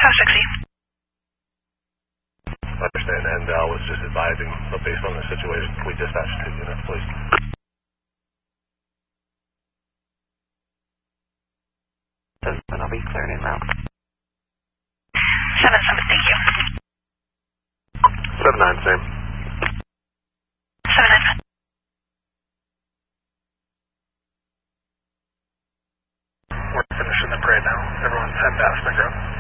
6E. I understand, and was just advising, but based on the situation, we dispatched 2 units, please. 7, I'll be clearing in route. 7-7, thank you. 7-9, same. 7-9. We're finishing the parade now. Everyone's head past the grove.